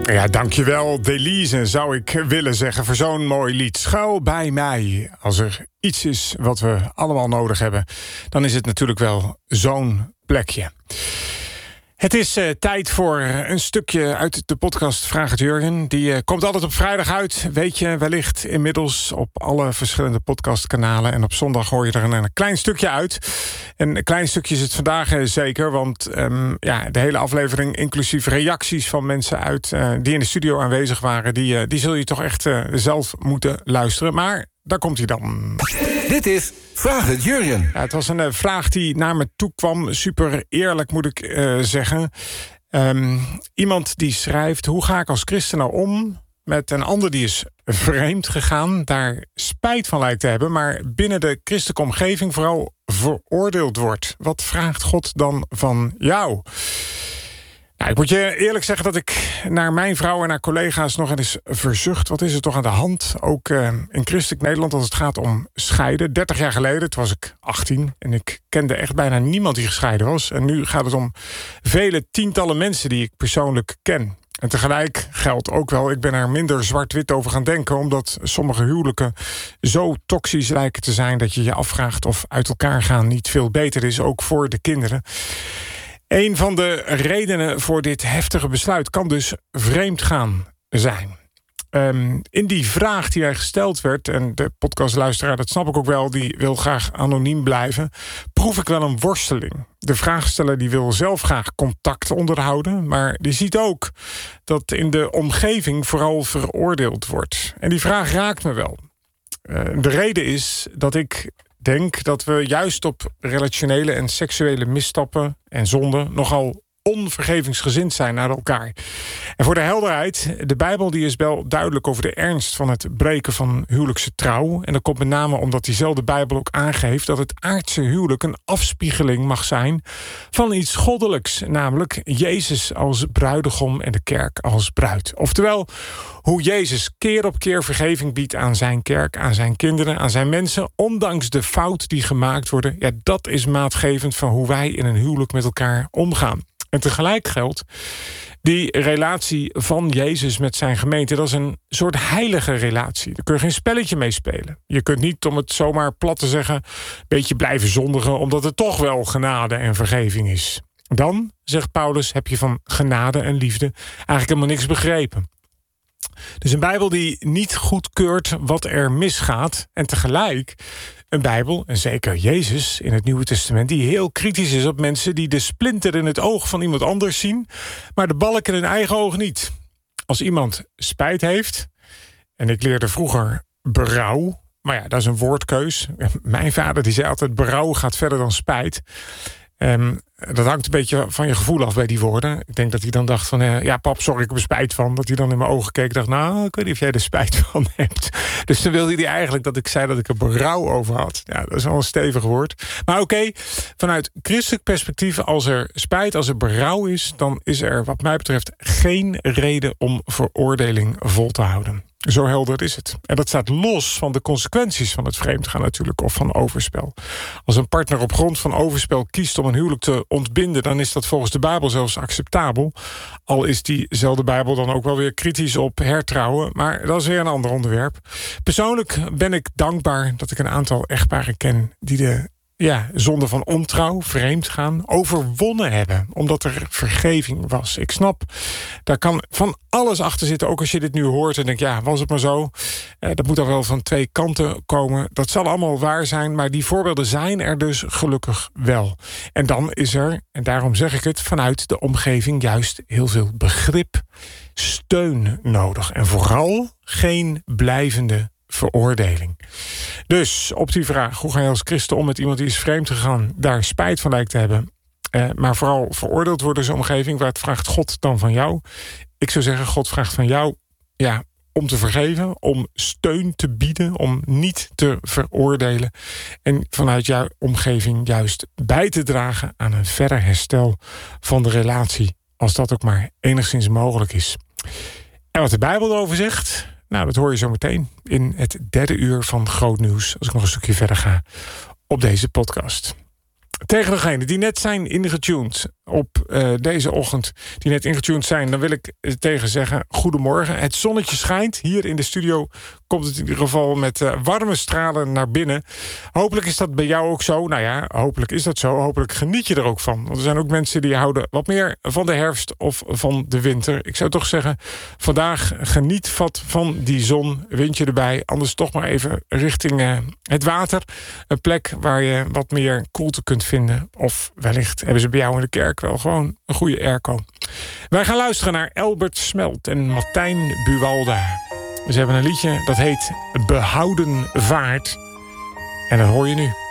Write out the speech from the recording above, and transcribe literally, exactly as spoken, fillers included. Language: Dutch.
Ja, dankjewel, Delise, zou ik willen zeggen, voor zo'n mooi lied. Schuil bij mij. Als er iets is wat we allemaal nodig hebben, dan is het natuurlijk wel zo'n plekje. Het is uh, tijd voor een stukje uit de podcast Vraag het Jurgen. Die uh, komt altijd op vrijdag uit, weet je wellicht inmiddels op alle verschillende podcastkanalen. En op zondag hoor je er een, een klein stukje uit. En een klein stukje is het vandaag uh, zeker, want um, ja, de hele aflevering, inclusief reacties van mensen uit uh, die in de studio aanwezig waren, die, uh, die zul je toch echt uh, zelf moeten luisteren. Maar daar komt hij dan. Dit is Vraag het Jurgen. Ja, het was een uh, vraag die naar me toe kwam. Super eerlijk moet ik uh, zeggen. Um, iemand die schrijft: hoe ga ik als christen nou om met een ander die is vreemd gegaan, daar spijt van lijkt te hebben, maar binnen de christelijke omgeving vooral veroordeeld wordt? Wat vraagt God dan van jou? Nou, ik moet je eerlijk zeggen dat ik naar mijn vrouw en naar collega's nog eens verzucht. Wat is er toch aan de hand? Ook uh, in christelijk Nederland als het gaat om scheiden. dertig jaar geleden, toen was ik achttien. En ik kende echt bijna niemand die gescheiden was. En nu gaat het om vele tientallen mensen die ik persoonlijk ken. En tegelijk geldt ook wel, ik ben er minder zwart-wit over gaan denken, omdat sommige huwelijken zo toxisch lijken te zijn dat je je afvraagt of uit elkaar gaan niet veel beter is, ook voor de kinderen. Een van de redenen voor dit heftige besluit kan dus vreemd gaan zijn. Um, in die vraag die mij gesteld werd, en de podcastluisteraar, dat snap ik ook wel, die wil graag anoniem blijven, proef ik wel een worsteling. De vraagsteller die wil zelf graag contact onderhouden, maar die ziet ook dat in de omgeving vooral veroordeeld wordt. En die vraag raakt me wel. Uh, de reden is dat ik denk dat we juist op relationele en seksuele misstappen en zonden nogal onvergevingsgezind zijn naar elkaar. En voor de helderheid, de Bijbel die is wel duidelijk over de ernst van het breken van huwelijkse trouw. En dat komt met name omdat diezelfde Bijbel ook aangeeft dat het aardse huwelijk een afspiegeling mag zijn van iets goddelijks, namelijk Jezus als bruidegom en de kerk als bruid. Oftewel, hoe Jezus keer op keer vergeving biedt aan zijn kerk, aan zijn kinderen, aan zijn mensen, ondanks de fout die gemaakt worden. Ja, dat is maatgevend van hoe wij in een huwelijk met elkaar omgaan. En tegelijk geldt, die relatie van Jezus met zijn gemeente, dat is een soort heilige relatie. Daar kun je geen spelletje mee spelen. Je kunt niet, om het zomaar plat te zeggen, een beetje blijven zondigen, omdat het toch wel genade en vergeving is. Dan, zegt Paulus, heb je van genade en liefde eigenlijk helemaal niks begrepen. Dus een Bijbel die niet goedkeurt wat er misgaat, en tegelijk een Bijbel, en zeker Jezus in het Nieuwe Testament, die heel kritisch is op mensen die de splinter in het oog van iemand anders zien, maar de balk in hun eigen oog niet. Als iemand spijt heeft, en ik leerde vroeger berouw, maar ja, dat is een woordkeus. Mijn vader die zei altijd, berouw gaat verder dan spijt. Um, dat hangt een beetje van je gevoel af bij die woorden. Ik denk dat hij dan dacht van, uh, ja pap, sorry, ik heb er spijt van. Dat hij dan in mijn ogen keek en dacht, nou, ik weet niet of jij er spijt van hebt. Dus dan wilde hij eigenlijk dat ik zei dat ik er berouw over had. Ja, dat is wel een stevig woord. Maar oké, okay, vanuit christelijk perspectief, als er spijt, als er berouw is, dan is er wat mij betreft geen reden om veroordeling vol te houden. Zo helder is het. En dat staat los van de consequenties van het vreemdgaan natuurlijk, of van overspel. Als een partner op grond van overspel kiest om een huwelijk te ontbinden, dan is dat volgens de Bijbel zelfs acceptabel. Al is diezelfde Bijbel dan ook wel weer kritisch op hertrouwen, maar dat is weer een ander onderwerp. Persoonlijk ben ik dankbaar dat ik een aantal echtparen ken die de ja, zonde van ontrouw, vreemdgaan, overwonnen hebben, omdat er vergeving was. Ik snap, daar kan van alles achter zitten, ook als je dit nu hoort en denkt, ja, was het maar zo. Eh, dat moet dan wel van twee kanten komen. Dat zal allemaal waar zijn, maar die voorbeelden zijn er dus gelukkig wel. En dan is er, en daarom zeg ik het, vanuit de omgeving juist heel veel begrip, steun nodig. En vooral geen blijvende veroordeling. Dus op die vraag, hoe ga je als christen om met iemand die is vreemd gegaan, daar spijt van lijkt te hebben, eh, maar vooral veroordeeld wordt door zijn omgeving, waar het vraagt God dan van jou? Ik zou zeggen, God vraagt van jou, ja, om te vergeven, om steun te bieden, om niet te veroordelen en vanuit jouw omgeving juist bij te dragen aan een verder herstel van de relatie, als dat ook maar enigszins mogelijk is. En wat de Bijbel erover zegt, nou, dat hoor je zo meteen in het derde uur van Groot Nieuws, als ik nog een stukje verder ga op deze podcast. Tegen degenen die net zijn ingetuned op uh, deze ochtend, die net ingetuned zijn, dan wil ik tegen zeggen: goedemorgen. Het zonnetje schijnt. Hier in de studio komt het in ieder geval met uh, warme stralen naar binnen. Hopelijk is dat bij jou ook zo. Nou ja, hopelijk is dat zo. Hopelijk geniet je er ook van. Want er zijn ook mensen die houden wat meer van de herfst of van de winter. Ik zou toch zeggen, vandaag geniet wat van die zon. Windje erbij. Anders toch maar even richting uh, het water. Een plek waar je wat meer koelte kunt vinden. Of wellicht hebben ze bij jou in de kerk wel gewoon een goede airco. Wij gaan luisteren naar Elbert Smelt en Martijn Buwalda. Ze hebben een liedje dat heet Behouden Vaart. En dat hoor je nu.